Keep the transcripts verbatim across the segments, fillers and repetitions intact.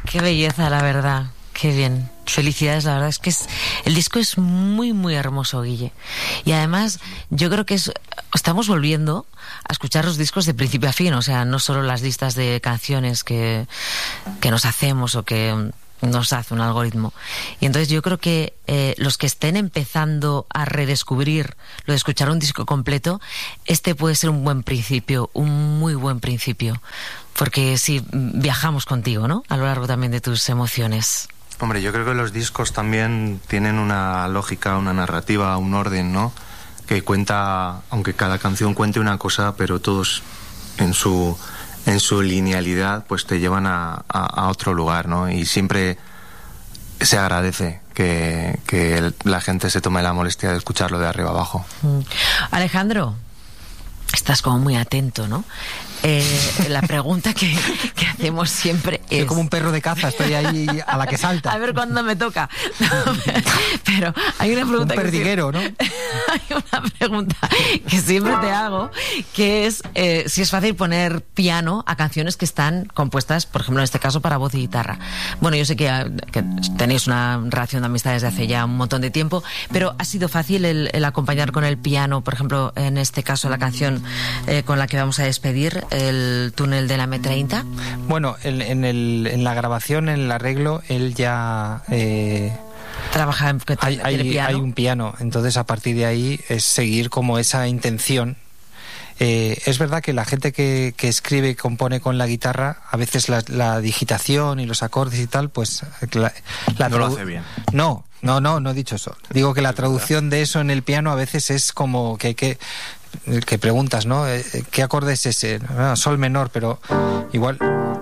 Qué belleza, la verdad. Qué bien. Felicidades, la verdad es que es, el disco es muy, muy hermoso, Guille. Y además, yo creo que es, estamos volviendo a escuchar los discos de principio a fin, o sea, no solo las listas de canciones que, que nos hacemos o que nos hace un algoritmo. Y entonces yo creo que eh, los que estén empezando a redescubrir lo de escuchar un disco completo, este puede ser un buen principio, un muy buen principio. Porque sí, viajamos contigo, ¿no? A lo largo también de tus emociones. Hombre, yo creo que los discos también tienen una lógica, una narrativa, un orden, ¿no? Que cuenta, aunque cada canción cuente una cosa, pero todos en su en su linealidad, pues te llevan a, a, a otro lugar, ¿no? Y siempre se agradece que, que la gente se tome la molestia de escucharlo de arriba abajo. Mm. Alejandro, estás como muy atento, ¿no? Eh, la pregunta que, que hacemos siempre es... Soy como un perro de caza, estoy ahí a la que salta. A ver cuándo me toca. No, pero hay una pregunta... Un perdiguero, que siempre, ¿no? Hay una pregunta que siempre te hago, que es eh, si es fácil poner piano a canciones que están compuestas, por ejemplo, en este caso, para voz y guitarra. Bueno, yo sé que, que tenéis una relación de amistad desde hace ya un montón de tiempo, pero ¿ha sido fácil el, el acompañar con el piano, por ejemplo, en este caso, la canción eh, con la que vamos a despedir, el túnel de la eme treinta? Bueno, en, en, el, en la grabación, en el arreglo, él ya... Eh, trabaja en... Hay, hay, hay un piano, entonces a partir de ahí es seguir como esa intención. Eh, es verdad que la gente que, que escribe y compone con la guitarra, a veces la, la digitación y los acordes y tal, pues... La, la no lo hace bien. No, no, no, no he dicho eso. Digo que la traducción de eso en el piano a veces es como que hay que... que preguntas, ¿no? ¿Qué acorde es ese? Ah, sol menor, pero igual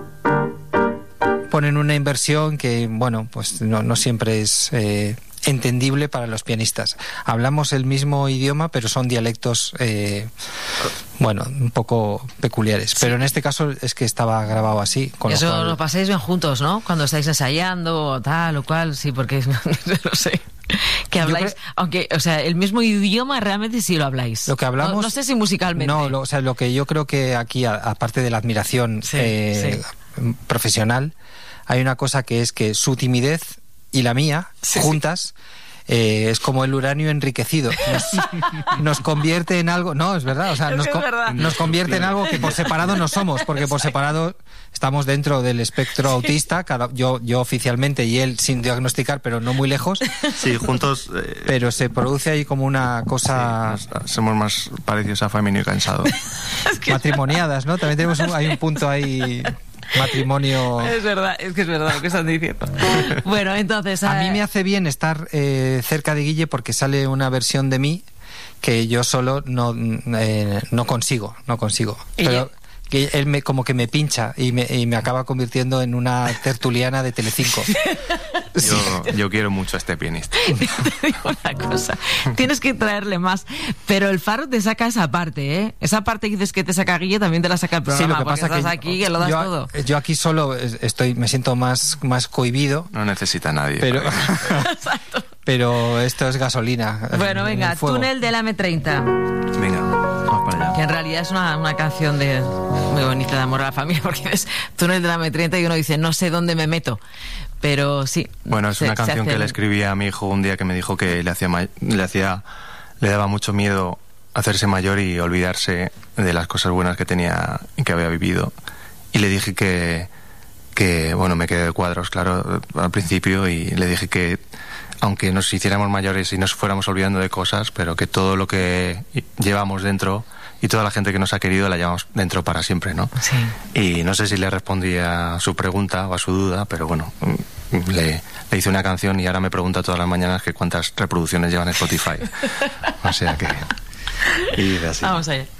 ponen una inversión que, bueno, pues no, no siempre es eh, entendible para los pianistas. Hablamos el mismo idioma, pero son dialectos, eh, bueno, un poco peculiares. Sí. Pero en este caso es que estaba grabado así. Con Eso lo, cual... lo pasáis bien juntos, ¿no? Cuando estáis ensayando o tal o cual, sí, porque no sé. Que habláis, creo... aunque, o sea, el mismo idioma realmente sí lo habláis. Lo que hablamos... No, no sé si musicalmente. No, lo, o sea, lo que yo creo que aquí, a, aparte de la admiración sí, eh, sí. profesional, hay una cosa que es que su timidez y la mía, sí, juntas... Sí. Eh, es como el uranio enriquecido. Nos, nos convierte en algo... No, es verdad. O sea, nos, co nos convierte en algo que por separado no somos, porque por separado estamos dentro del espectro autista, cada, yo, yo oficialmente y él sin diagnosticar, pero no muy lejos. Sí, juntos... Eh, pero se produce ahí como una cosa... Sí, nos, somos más parecidos a Femenino y Cansado. Es que... Matrimoniadas, ¿no? También tenemos un, hay un punto ahí... matrimonio. Es verdad, es que es verdad lo que están diciendo. Bueno, entonces... A mí me hace bien estar eh, cerca de Guille porque sale una versión de mí que yo solo no, eh, no consigo, no consigo. Pero que él me, como que me pincha y me, y me acaba convirtiendo en una tertuliana de Telecinco. Yo, yo quiero mucho a este pianista. Te digo una cosa, tienes que traerle más, pero el Faro te saca esa parte, ¿eh? Esa parte que dices que te saca Guille también te la saca el programa. Sí, lo que pasa estás que aquí que lo das yo, todo. Yo aquí solo estoy, me siento más, más cohibido. No necesita nadie. Pero, pero esto es gasolina. Bueno, venga, túnel de la eme treinta. Venga, vamos para allá. Que en realidad es una, una canción de muy bonita de amor a la familia, porque es túnel de la eme treinta y uno dice, no sé dónde me meto. Pero sí. Bueno, es se, una canción hace... que le escribí a mi hijo un día que me dijo que le hacía, le hacía, le daba mucho miedo hacerse mayor y olvidarse de las cosas buenas que tenía y que había vivido. Y le dije que, que bueno, me quedé de cuadros, claro, al principio, y le dije que aunque nos hiciéramos mayores y nos fuéramos olvidando de cosas, pero que todo lo que llevamos dentro y toda la gente que nos ha querido la llevamos dentro para siempre, ¿no? Sí. Y no sé si le respondí a su pregunta o a su duda, pero bueno, le, le hice una canción y ahora me pregunta todas las mañanas que cuántas reproducciones lleva en Spotify. O sea que... Y así. Vamos allá.